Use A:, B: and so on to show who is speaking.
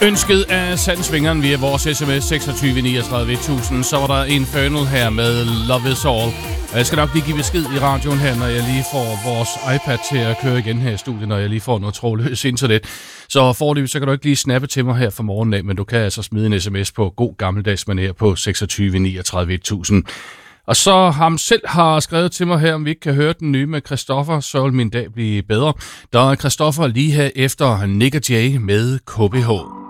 A: Ønsket af Sandsvingeren via vores sms 26 39 1000. Så var der Infernal her med Love Is All. Og jeg skal nok lige give besked i radioen her, når jeg lige får vores iPad til at køre igen her i studiet, når jeg lige får noget trådløs internet. Så foreløbig, så kan du ikke lige snappe til mig her fra morgenen af, men du kan altså smide en sms på god gammeldags manér på 26 39 1000. Og så ham selv har skrevet til mig her, om vi ikke kan høre den nye med Christoffer, så vil min dag blive bedre. Der er Christoffer lige her efter Nick og Jay med KBH.